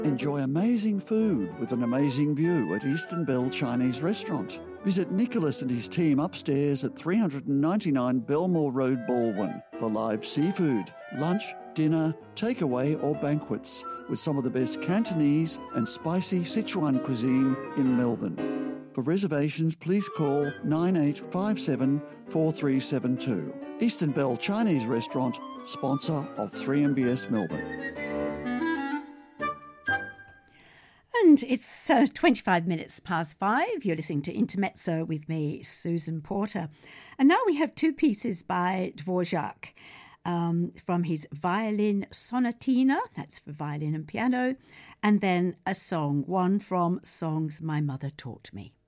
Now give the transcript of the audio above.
Enjoy amazing food with an amazing view at Eastern Bell Chinese Restaurant. Visit Nicholas and his team upstairs at 399 Belmore Road, Baldwin for live seafood, lunch, dinner, takeaway or banquets with some of the best Cantonese and spicy Sichuan cuisine in Melbourne. For reservations, please call 9857 4372. Eastern Bell Chinese Restaurant, sponsor of 3MBS Melbourne. And it's 25 minutes past 5. You're listening to Intermezzo with me, Susan Porter. And now we have two pieces by Dvorak from his Violin Sonatina, that's for violin and piano, and then a song, one from Songs My Mother Taught Me.